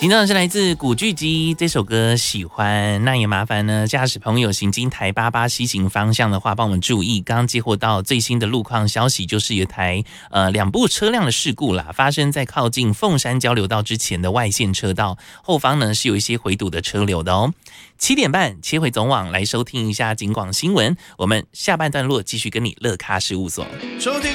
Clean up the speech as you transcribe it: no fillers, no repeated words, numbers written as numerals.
听到的是来自古巨基这首歌，喜欢。那也麻烦呢，驾驶朋友行经台88西行方向的话，帮我们注意。刚接获到最新的路况消息，就是有台2部车辆的事故啦，发生在靠近凤山交流道之前的外线车道，后方呢是有一些回堵的车流的哦。7点半切回总网来收听一下警广新闻，我们下半段落继续跟你乐咖事务所收听